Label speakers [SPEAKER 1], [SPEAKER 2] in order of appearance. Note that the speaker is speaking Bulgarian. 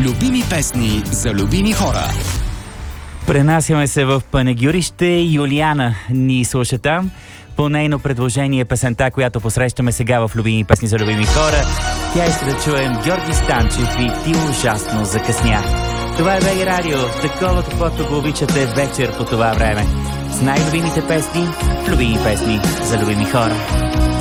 [SPEAKER 1] Любими песни за любими хора.
[SPEAKER 2] Пренасяме се в Панагюрище. Юлиана ни слуша там. По нейно предложение песента, която посрещаме сега в Любими песни за любими хора. Тя иска да чуем Георги Станчев и Ти ужасно закъсня. Това е БГ Радио, такова каквото го обичате вечер по това време. С най-любимите песни в Любими песни за любими хора.